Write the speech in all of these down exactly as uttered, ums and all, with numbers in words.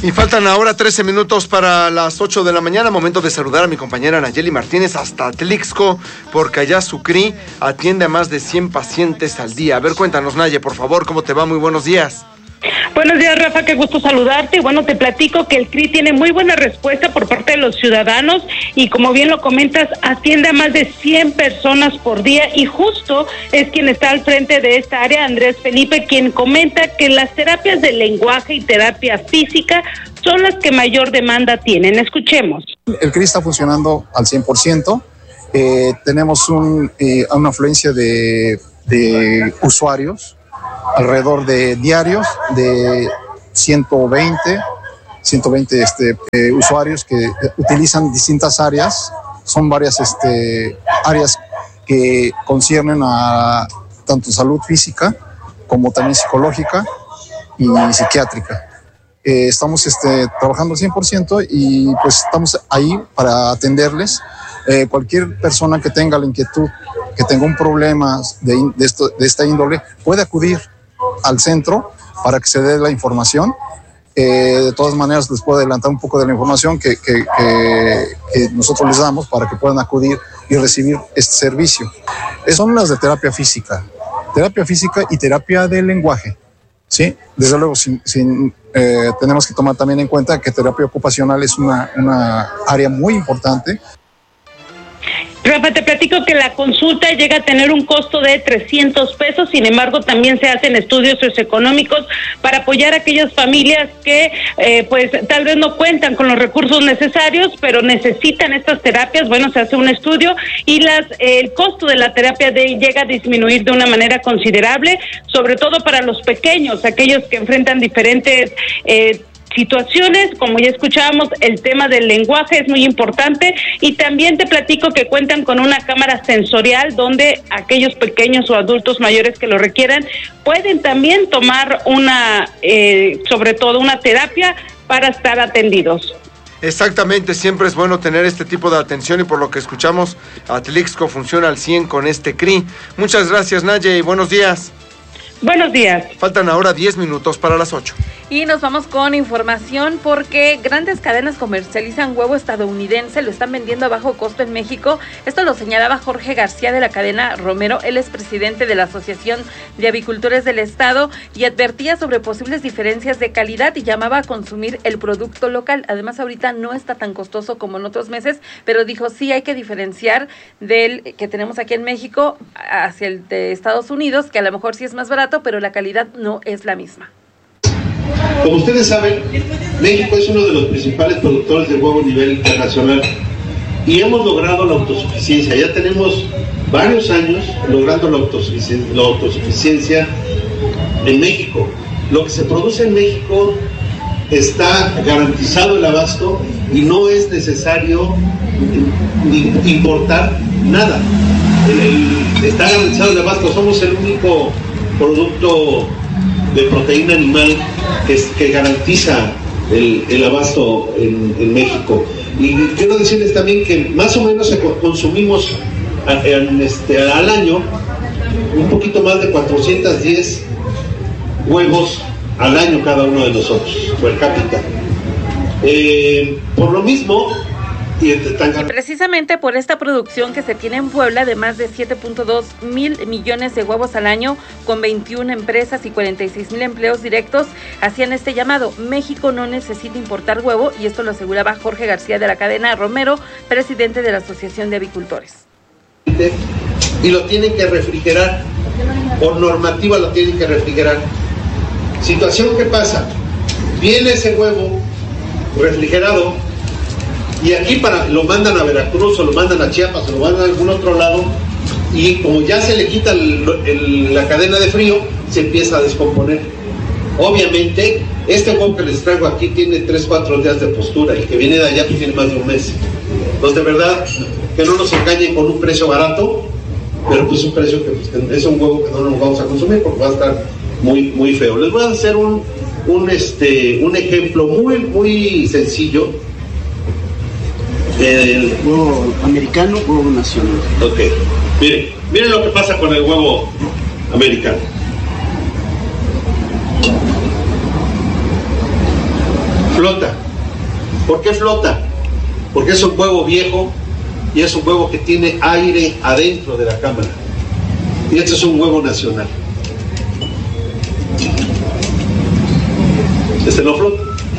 Y faltan ahora trece minutos para las ocho de la mañana, momento de saludar a mi compañera Nayeli Martínez hasta Atlixco, porque allá su C R I atiende a más de cien pacientes al día. A ver, cuéntanos, Naye, por favor, ¿cómo te va? Muy buenos días. Buenos días, Rafa, qué gusto saludarte. Y bueno, te platico que el C R I tiene muy buena respuesta por parte de los ciudadanos y, como bien lo comentas, atiende a más de cien personas por día, y justo es quien está al frente de esta área, Andrés Felipe, quien comenta que las terapias de lenguaje y terapia física son las que mayor demanda tienen. Escuchemos. El C R I está funcionando al cien por ciento. Eh, tenemos un, eh, una afluencia de, de usuarios alrededor de diarios de ciento veinte este, eh, usuarios que utilizan distintas áreas. Son varias este, áreas que conciernen a tanto salud física como también psicológica y psiquiátrica. Eh, estamos este, trabajando al cien por ciento y pues estamos ahí para atenderles. Eh, cualquier persona que tenga la inquietud, que tenga un problema de, de, esto, de esta índole, puede acudir al centro para que se dé la información. Eh, de todas maneras, les puedo adelantar un poco de la información que, que, que, que nosotros les damos para que puedan acudir y recibir este servicio. Son las de terapia física, terapia física y terapia de lenguaje. Sí, desde luego, sin, sin, eh, tenemos que tomar también en cuenta que terapia ocupacional es una, una área muy importante. Rafa, te platico que la consulta llega a tener un costo de trescientos pesos, sin embargo también se hacen estudios socioeconómicos para apoyar a aquellas familias que eh, pues tal vez no cuentan con los recursos necesarios, pero necesitan estas terapias. Bueno, se hace un estudio y las eh, el costo de la terapia de, llega a disminuir de una manera considerable, sobre todo para los pequeños, aquellos que enfrentan diferentes eh, situaciones. Como ya escuchábamos, el tema del lenguaje es muy importante, y también te platico que cuentan con una cámara sensorial donde aquellos pequeños o adultos mayores que lo requieran pueden también tomar una, eh, sobre todo una terapia para estar atendidos. Exactamente, siempre es bueno tener este tipo de atención, y por lo que escuchamos, Atlixco funciona al cien con este C R I. Muchas gracias, Naye, y buenos días. Buenos días. Faltan ahora diez minutos para las ocho. Y nos vamos con información porque grandes cadenas comercializan huevo estadounidense, lo están vendiendo a bajo costo en México. Esto lo señalaba Jorge García de la cadena Romero. Él es presidente de la Asociación de Avicultores del Estado y advertía sobre posibles diferencias de calidad y llamaba a consumir el producto local. Además, ahorita no está tan costoso como en otros meses, pero dijo sí hay que diferenciar del que tenemos aquí en México hacia el de Estados Unidos, que a lo mejor sí es más barato, pero la calidad no es la misma. Como ustedes saben, México es uno de los principales productores de huevo a nivel internacional y hemos logrado la autosuficiencia. Ya tenemos varios años logrando la autosuficiencia, la autosuficiencia en México. Lo que se produce en México está garantizado el abasto y no es necesario importar nada. El, el, está garantizado el abasto. Somos el único producto de proteína animal que, que garantiza el, el abasto en, en México. Y quiero decirles también que más o menos consumimos a, en este, al año un poquito más de cuatrocientos diez huevos al año cada uno de nosotros, per cápita. Eh, por lo mismo, Y precisamente por esta producción que se tiene en Puebla de más de siete punto dos mil millones de huevos al año, con veintiuna empresas y cuarenta y seis mil empleos directos, hacían este llamado: México no necesita importar huevo, y esto lo aseguraba Jorge García de la cadena Romero, presidente de la Asociación de Avicultores. Y lo tienen que refrigerar, por normativa lo tienen que refrigerar. Situación que pasa, viene ese huevo refrigerado, y aquí para lo mandan a Veracruz, o lo mandan a Chiapas, o lo mandan a algún otro lado, y como ya se le quita el, el, la cadena de frío, se empieza a descomponer. Obviamente, este huevo que les traigo aquí tiene tres, cuatro días de postura, y que viene de allá pues tiene más de un mes. Entonces, de verdad, que no nos engañen con un precio barato, pero pues un precio que pues, es un huevo que no nos vamos a consumir porque va a estar muy, muy feo. Les voy a hacer un, un, este, un ejemplo muy, muy sencillo. El huevo americano, huevo nacional. Ok, miren, miren lo que pasa con el huevo americano. flota. ¿Por qué flota? Porque es un huevo viejo y es un huevo que tiene aire adentro de la cámara. Y este es un huevo nacional. Este no flota.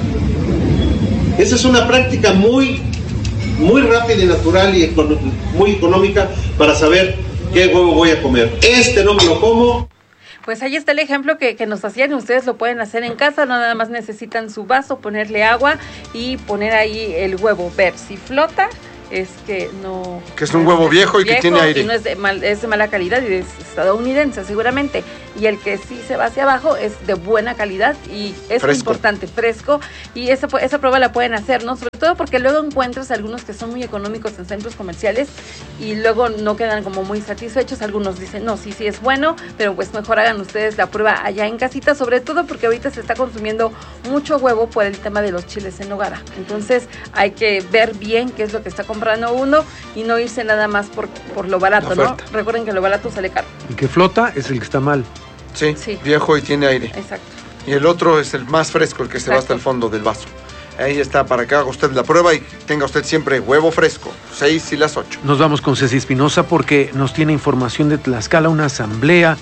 Esa es una práctica muy, muy rápida y natural y econo- muy económica para saber qué huevo voy a comer. Este no me lo como. Pues ahí está el ejemplo que, que nos hacían, ustedes lo pueden hacer en casa, no nada más necesitan su vaso, ponerle agua y poner ahí el huevo, ver si flota, es que no... Que es un huevo viejo y que tiene aire. Y no es de, mal, es de mala calidad y es estadounidense seguramente, y el que sí se va hacia abajo es de buena calidad y es fresco. Importante, fresco, y esa, esa prueba la pueden hacer, ¿no? Sobre todo porque luego encuentras algunos que son muy económicos en centros comerciales y luego no quedan como muy satisfechos, algunos dicen, no, sí, sí es bueno, pero pues mejor hagan ustedes la prueba allá en casita, sobre todo porque ahorita se está consumiendo mucho huevo por el tema de los chiles en nogada, entonces hay que ver bien qué es lo que está comprando uno y no irse nada más por, por lo barato, ¿no? Recuerden que lo barato sale caro. El que flota es el que está mal. Sí, Sí. viejo y tiene aire. Exacto. Y el otro es el más fresco, el que se va hasta el fondo del vaso. Ahí está, para que haga usted la prueba y tenga usted siempre huevo fresco, seis y las ocho. Nos vamos con Ceci Espinosa porque nos tiene información de Tlaxcala, una asamblea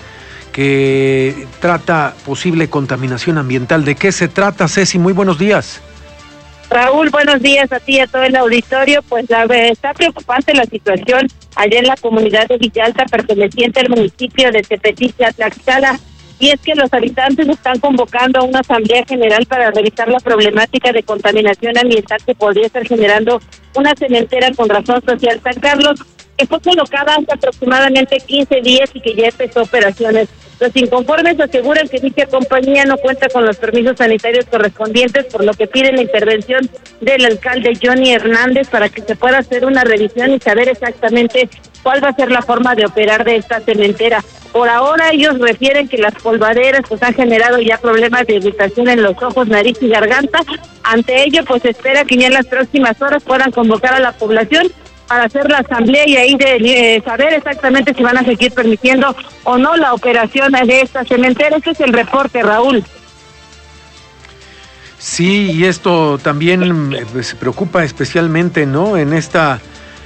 que trata posible contaminación ambiental. ¿De qué se trata, Ceci? Muy buenos días. Raúl, buenos días a ti y a todo el auditorio. Pues la, está preocupante la situación allá en la comunidad de Villalta, perteneciente al municipio de Tepetitla, Tlaxcala. Y es que los habitantes están convocando a una asamblea general para revisar la problemática de contaminación ambiental que podría estar generando una cementera con razón social San Carlos, que fue colocada hace aproximadamente quince días y que ya empezó operaciones. Los inconformes aseguran que dicha compañía no cuenta con los permisos sanitarios correspondientes, por lo que piden la intervención del alcalde Johnny Hernández para que se pueda hacer una revisión y saber exactamente cuál va a ser la forma de operar de esta cementera. Por ahora ellos refieren que las polvaderas pues han generado ya problemas de irritación en los ojos, nariz y garganta. Ante ello pues se espera que ya en las próximas horas puedan convocar a la población para hacer la asamblea y ahí de eh, saber exactamente si van a seguir permitiendo o no la operación de esta cementera. Este es el reporte, Raúl. Sí, y esto también eh, se preocupa especialmente, ¿no? En esta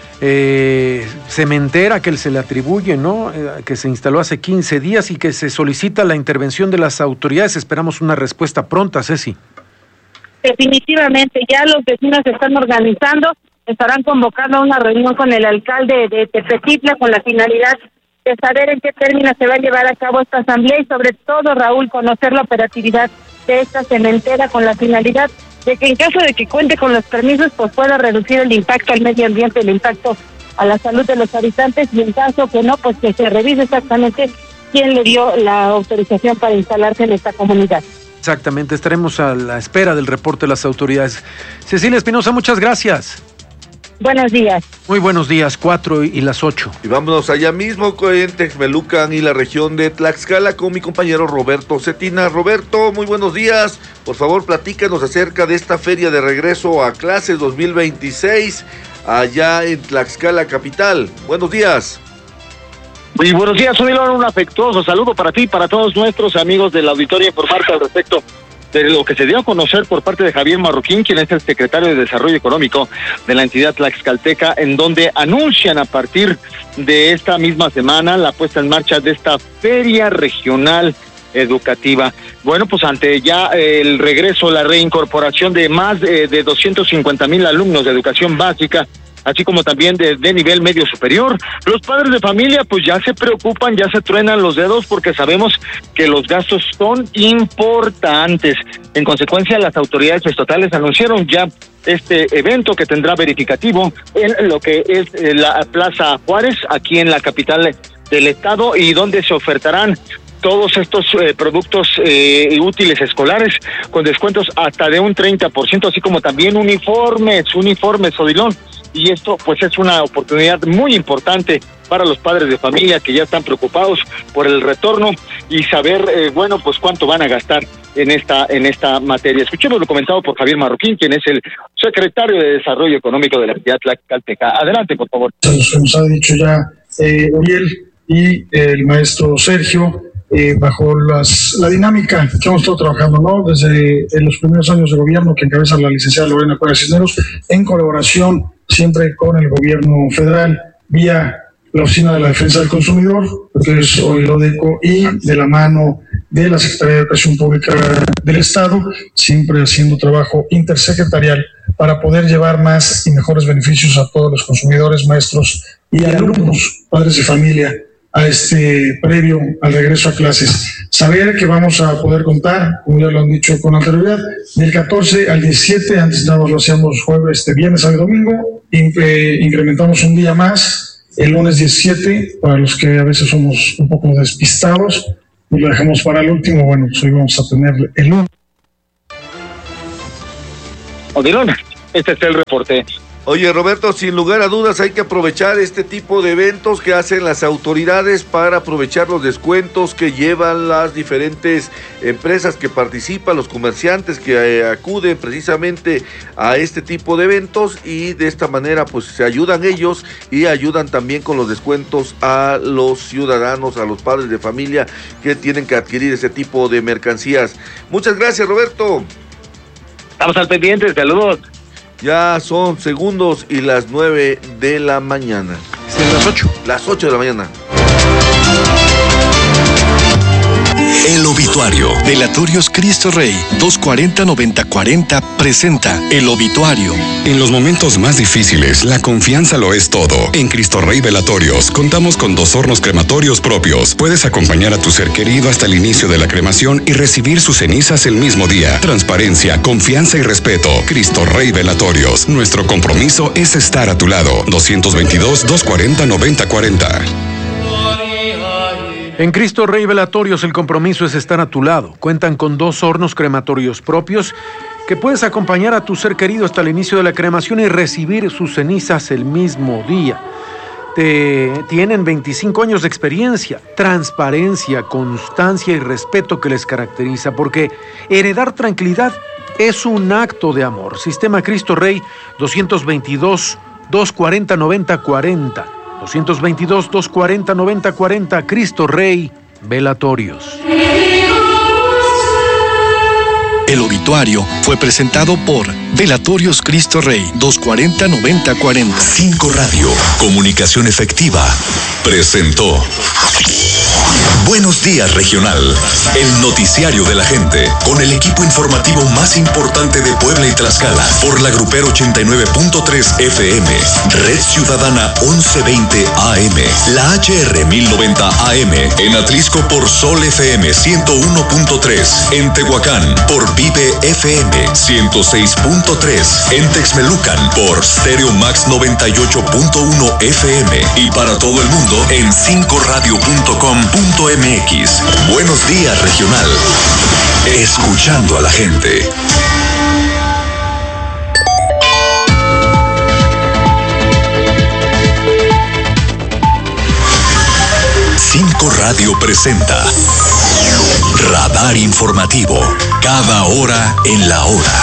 eh, cementera que se le atribuye, ¿no? Eh, que se instaló hace quince días y que se solicita la intervención de las autoridades. Esperamos una respuesta pronta, Ceci. Definitivamente, ya los vecinos se están organizando, estarán convocando a una reunión con el alcalde de Tepetitla con la finalidad de saber en qué términos se va a llevar a cabo esta asamblea y sobre todo, Raúl, conocer la operatividad de esta cementera con la finalidad de que en caso de que cuente con los permisos, pues pueda reducir el impacto al medio ambiente, el impacto a la salud de los habitantes, y en caso que no, pues que se revise exactamente quién le dio la autorización para instalarse en esta comunidad. Exactamente, estaremos a la espera del reporte de las autoridades. Cecilia Espinosa, muchas gracias. Buenos días. Muy buenos días, cuatro y las ocho. Y vámonos allá mismo en Texmelucan y la región de Tlaxcala con mi compañero Roberto Cetina. Roberto, muy buenos días. Por favor, platícanos acerca de esta feria de regreso a clases dos mil veintiséis allá en Tlaxcala capital. Buenos días. Muy buenos días, Unilón, un afectuoso saludo para ti y para todos nuestros amigos del auditorio, informarte al respecto de lo que se dio a conocer por parte de Javier Marroquín, quien es el secretario de Desarrollo Económico de la entidad tlaxcalteca, en donde anuncian a partir de esta misma semana la puesta en marcha de esta feria regional educativa. Bueno, pues ante ya el regreso, la reincorporación de más de, de doscientos cincuenta mil alumnos de educación básica, así como también de, de nivel medio superior. Los padres de familia pues ya se preocupan, ya se truenan los dedos porque sabemos que los gastos son importantes. En consecuencia, las autoridades estatales anunciaron ya este evento que tendrá verificativo en lo que es la Plaza Juárez, aquí en la capital del estado, y donde se ofertarán todos estos eh, productos eh, útiles escolares con descuentos hasta de un treinta por ciento, así como también uniformes, uniformes, Odilón. Y esto pues es una oportunidad muy importante para los padres de familia que ya están preocupados por el retorno y saber, eh, bueno, pues cuánto van a gastar en esta en esta materia. Escuchemos lo comentado por Javier Marroquín, quien es el secretario de Desarrollo Económico de la entidad tlaxcalteca. Adelante, por favor. Nos ha dicho ya eh, Uriel y el maestro Sergio, eh, bajo las, la dinámica que hemos estado trabajando, ¿no? Desde en los primeros años de gobierno que encabeza la licenciada Lorena Cuevas Cisneros, en colaboración siempre con el gobierno federal, vía la Oficina de la Defensa del Consumidor, que es hoy el ODECO, y de la mano de la Secretaría de Educación Pública del Estado, siempre haciendo trabajo intersecretarial para poder llevar más y mejores beneficios a todos los consumidores, maestros y alumnos, padres de familia, a este previo al regreso a clases. Saber que vamos a poder contar, como ya lo han dicho con anterioridad, del catorce al diecisiete, antes nada más lo hacíamos jueves, este viernes, sábado y domingo, incre- incrementamos un día más, el lunes diecisiete, para los que a veces somos un poco despistados, y lo dejamos para el último. Bueno, pues hoy vamos a tener el lunes. Odilon, este es el reporte. Oye, Roberto, sin lugar a dudas hay que aprovechar este tipo de eventos que hacen las autoridades para aprovechar los descuentos que llevan las diferentes empresas que participan, los comerciantes que eh, acuden precisamente a este tipo de eventos, y de esta manera pues se ayudan ellos y ayudan también con los descuentos a los ciudadanos, a los padres de familia que tienen que adquirir ese tipo de mercancías. Muchas gracias, Roberto. Estamos al pendiente, saludos. Ya son segundos y las nueve de la mañana. Sí, las ocho. Las ocho de la mañana. El obituario. Velatorios Cristo Rey dos cuarenta noventa cuarenta presenta El obituario. En los momentos más difíciles, la confianza lo es todo. En Cristo Rey Velatorios contamos con dos hornos crematorios propios. Puedes acompañar a tu ser querido hasta el inicio de la cremación y recibir sus cenizas el mismo día. Transparencia, confianza y respeto. Cristo Rey Velatorios. Nuestro compromiso es estar a tu lado. doscientos veintidós, doscientos cuarenta, noventa cuarenta. En Cristo Rey Velatorios el compromiso es estar a tu lado. Cuentan con dos hornos crematorios propios que puedes acompañar a tu ser querido hasta el inicio de la cremación y recibir sus cenizas el mismo día. Te, tienen veinticinco años de experiencia, transparencia, constancia y respeto que les caracteriza, porque heredar tranquilidad es un acto de amor. Sistema Cristo Rey doscientos veintidós, doscientos cuarenta, noventa cuarenta. doscientos veintidós, doscientos cuarenta, noventa cuarenta, Cristo Rey Velatorios. El obituario fue presentado por Velatorios Cristo Rey doscientos cuarenta, noventa cuarenta. cinco Radio, comunicación efectiva, presentó Buenos Días Regional, el noticiario de la gente, con el equipo informativo más importante de Puebla y Tlaxcala, por la Grupero ochenta y nueve punto tres F M, Red Ciudadana once veinte A M, la H R mil noventa A M, en Atlisco por Sol F M ciento uno punto tres, en Tehuacán por Vive F M ciento seis punto tres, en Texmelucan por Stereo Max noventa y ocho punto uno F M, y para todo el mundo en cinco radio punto com punto m x. Buenos Días Regional, escuchando a la gente. cinco Radio presenta Radar Informativo, cada hora en la hora.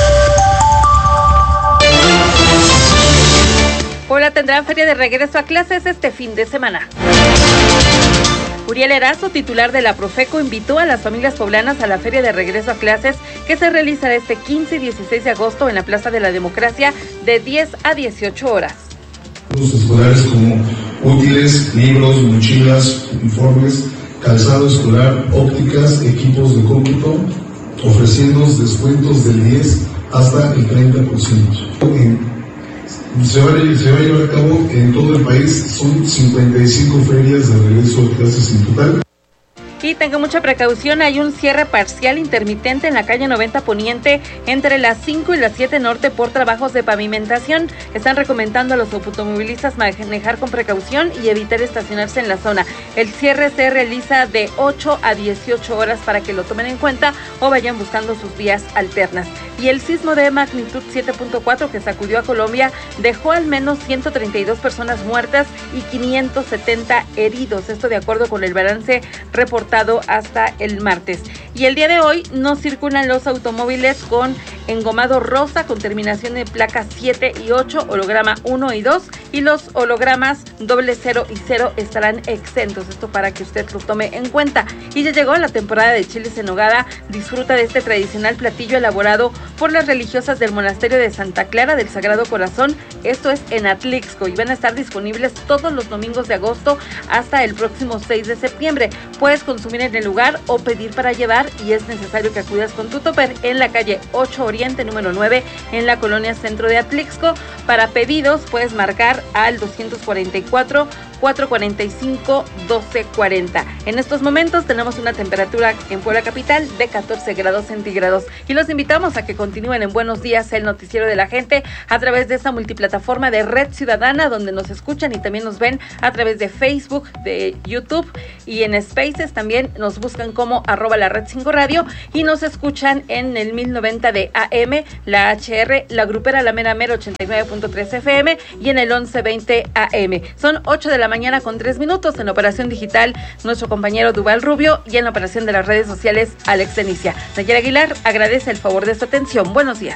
Puebla tendrá feria de regreso a clases este fin de semana. Uriel Erazo, titular de la Profeco, invitó a las familias poblanas a la feria de regreso a clases que se realizará este quince y dieciséis de agosto en la Plaza de la Democracia de diez a dieciocho horas. Los escolares como útiles, libros, mochilas, uniformes, calzado escolar, ópticas, equipos de cómputo, ofreciendo descuentos del diez hasta el treinta por ciento. Se va, a, se va a llevar a cabo en todo el país, son cincuenta y cinco ferias de regreso a clases en total. Y tenga mucha precaución, hay un cierre parcial intermitente en la calle noventa Poniente entre las cinco y las siete Norte por trabajos de pavimentación. Están recomendando a los automovilistas manejar con precaución y evitar estacionarse en la zona. El cierre se realiza de ocho a dieciocho horas para que lo tomen en cuenta o vayan buscando sus vías alternas. Y el sismo de magnitud siete punto cuatro que sacudió a Colombia dejó al menos ciento treinta y dos personas muertas y quinientos setenta heridos. Esto de acuerdo con el balance reportado hasta el martes. Y el día de hoy no circulan los automóviles con engomado rosa con terminación de placas siete y ocho, holograma uno y dos, y los hologramas doble cero y cero estarán exentos. Esto para que usted lo tome en cuenta. Y ya llegó la temporada de chiles en nogada. Disfruta de este tradicional platillo elaborado por las religiosas del monasterio de Santa Clara del Sagrado Corazón. Esto es en Atlixco y van a estar disponibles todos los domingos de agosto hasta el próximo seis de septiembre. Puedes consumir en el lugar o pedir para llevar y es necesario que acudas con tu topper en la calle ocho Oriente número nueve en la colonia Centro de Atlixco. Para pedidos puedes marcar al doscientos cuarenta y cuatro, cuatrocientos cuarenta y cinco, doce cuarenta. En estos momentos tenemos una temperatura en Puebla Capital de catorce grados centígrados y los invitamos a que continúen en Buenos Días, el noticiero de la gente, a través de esta multiplataforma de Red Ciudadana, donde nos escuchan y también nos ven a través de Facebook, de YouTube y en Spaces. También nos buscan como arroba la Red cinco Radio y nos escuchan en el mil noventa de A M, la H R, la grupera La Mera Mera ochenta y nueve punto tres F M y en el once veinte A M. Son ocho de la mañana con tres minutos. En operación digital, nuestro compañero Duval Rubio y en la operación de las redes sociales, Alex Denicia. Nayera Aguilar agradece el favor de su atención. Buenos días.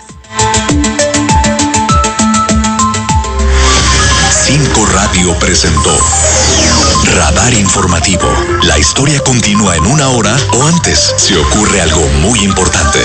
cinco Radio presentó Radar Informativo. La historia continúa en una hora o antes si ocurre algo muy importante.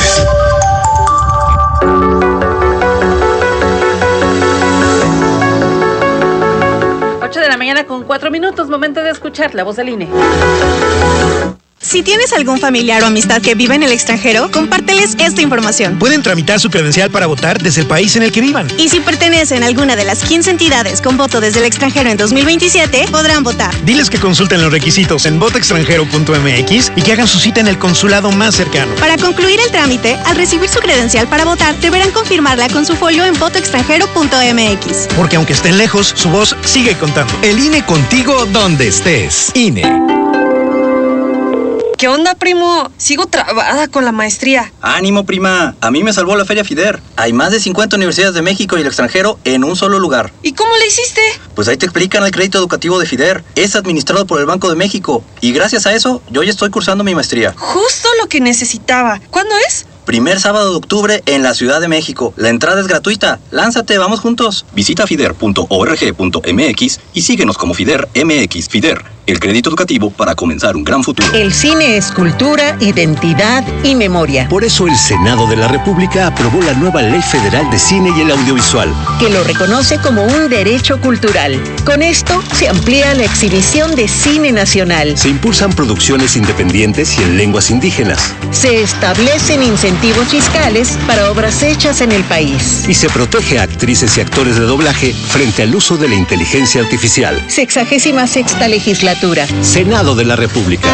ocho de la mañana con cuatro minutos, momento de escuchar la voz del I N E. Si tienes algún familiar o amistad que vive en el extranjero, compárteles esta información. Pueden tramitar su credencial para votar desde el país en el que vivan. Y si pertenecen a alguna de las quince entidades con voto desde el extranjero en dos mil veintisiete, podrán votar. Diles que consulten los requisitos en voto extranjero punto m x y que hagan su cita en el consulado más cercano. Para concluir el trámite, al recibir su credencial para votar, deberán confirmarla con su folio en voto extranjero punto m x. Porque aunque estén lejos, su voz sigue contando. El I N E contigo donde estés. I N E. ¿Qué onda, primo? Sigo trabada con la maestría. Ánimo, prima. A mí me salvó la Feria FIDER. Hay más de cincuenta universidades de México y el extranjero en un solo lugar. ¿Y cómo le hiciste? Pues ahí te explican el crédito educativo de FIDER. Es administrado por el Banco de México. Y gracias a eso, yo ya estoy cursando mi maestría. Justo lo que necesitaba. ¿Cuándo es? Primer sábado de octubre en la Ciudad de México. La entrada es gratuita. Lánzate, vamos juntos. Visita fider punto org punto m x y síguenos como FIDER M X. FIDER, el crédito educativo para comenzar un gran futuro. El cine es cultura, identidad y memoria. Por eso el Senado de la República aprobó la nueva Ley Federal de Cine y el Audiovisual, que lo reconoce como un derecho cultural. Con esto se amplía la exhibición de cine nacional. Se impulsan producciones independientes y en lenguas indígenas. Se establecen incentivos fiscales para obras hechas en el país. Y se protege a actrices y actores de doblaje frente al uso de la inteligencia artificial. Sexagésima sexta legislatura. Senado de la República.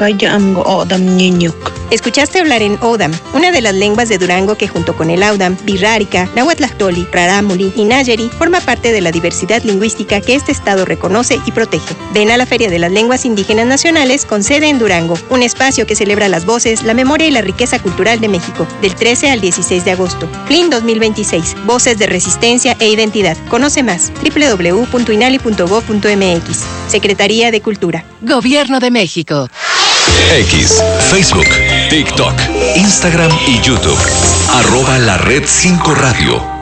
Escuchaste hablar en Odam, una de las lenguas de Durango que junto con el Audam, Birrárica, Nahuatlactoli, Rarámuri y Nayeri forma parte de la diversidad lingüística que este estado reconoce y protege. Ven a la Feria de las Lenguas Indígenas Nacionales con sede en Durango, un espacio que celebra las voces, la memoria y la riqueza cultural de México, del trece al dieciséis de agosto. F L I N dos mil veintiséis, Voces de Resistencia e Identidad. Conoce más, doble u doble u doble u punto inali punto gob punto m x. Secretaría de Cultura. Gobierno de México. X, Facebook, TikTok, Instagram y YouTube. Arroba la Red cinco Radio.